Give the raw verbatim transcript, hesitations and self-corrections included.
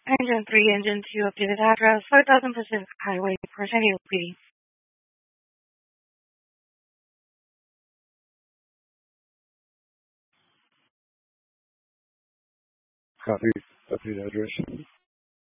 Engine three, Engine two, updated address, five thousand Pacific Highway, Port San Diego P D. Copy. Update address.